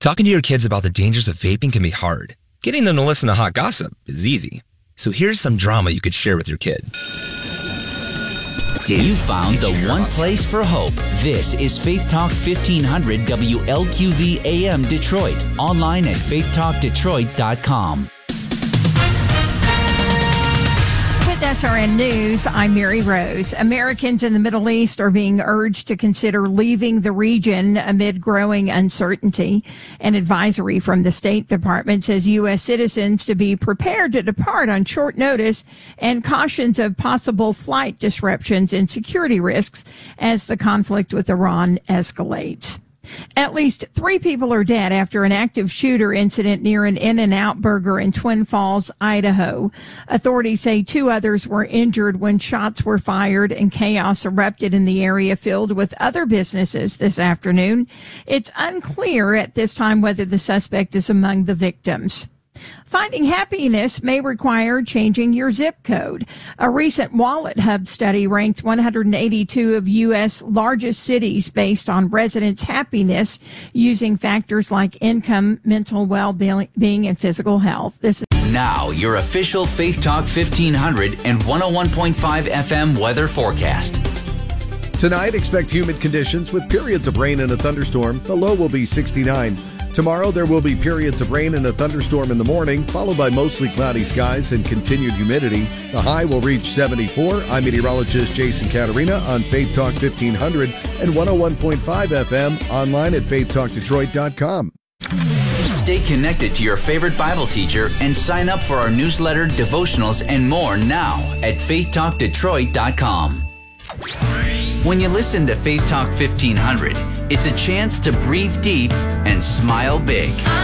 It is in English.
Talking to your kids about the dangers of vaping can be hard. Getting them to listen to hot gossip is easy. So here's some drama you could share with your kid. You found the one place for hope. This is Faith Talk 1500 WLQV AM Detroit. Online at faithtalkdetroit.com. With SRN News, I'm Mary Rose. Americans in the Middle East are being urged to consider leaving the region amid growing uncertainty. An advisory from the State Department says U.S. citizens to be prepared to depart on short notice and cautions of possible flight disruptions and security risks as the conflict with Iran escalates. At least 3 people are dead after an active shooter incident near an In-N-Out Burger in Twin Falls, Idaho. Authorities say 2 others were injured when shots were fired and chaos erupted in the area filled with other businesses this afternoon. It's unclear at this time whether the suspect is among the victims. Finding happiness may require changing your zip code. A recent Wallet Hub study ranked 182 of U.S. largest cities based on residents' happiness using factors like income, mental well-being, and physical health. This is now your official Faith Talk 1500 and 101.5 FM weather forecast. Tonight, expect humid conditions with periods of rain and a thunderstorm. The low will be 69. Tomorrow, there will be periods of rain and a thunderstorm in the morning, followed by mostly cloudy skies and continued humidity. The high will reach 74. I'm meteorologist Jason Caterina on Faith Talk 1500 and 101.5 FM, online at faithtalkdetroit.com. Stay connected to your favorite Bible teacher and sign up for our newsletter, devotionals, and more now at faithtalkdetroit.com. When you listen to Faith Talk 1500, it's a chance to breathe deep and smile big.